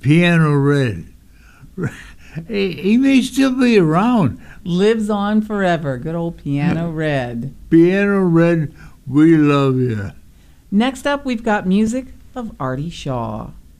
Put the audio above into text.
Piano Red. He may still be around. Lives on forever. Good old Piano Red. Piano Red, we love you. Next up, we've got music of Artie Shaw.